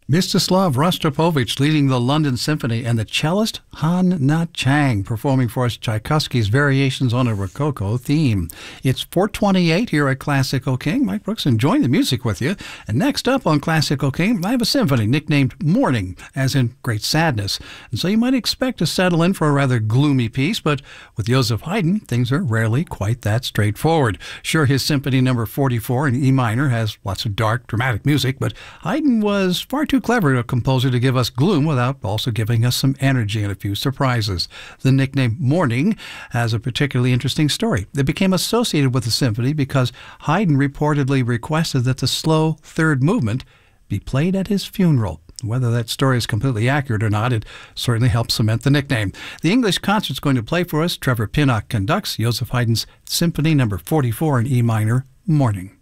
Mstislav Rostropovich leading the London Symphony, and the cellist Han Na Chang performing for us Tchaikovsky's Variations on a Rococo theme. It's 4:28 here at Classical King. Mike Brooks enjoying the music with you. And next up on Classical King, I have a symphony nicknamed Mourning, as in great sadness. And so you might expect to settle in for a rather gloomy piece, but with Joseph Haydn, things are rarely quite that straightforward. Sure, his Symphony number 44 in E minor has lots of dark, dramatic music, but Haydn was far too clever a composer to give us gloom without also giving us some energy and a few surprises. The nickname Mourning has a particularly interesting story. It became associated with the symphony because Haydn reportedly requested that the slow third movement be played at his funeral. Whether that story is completely accurate or not, it certainly helps cement the nickname. The English Concert's going to play for us. Trevor Pinnock conducts Joseph Haydn's Symphony number 44 in E minor, Mourning.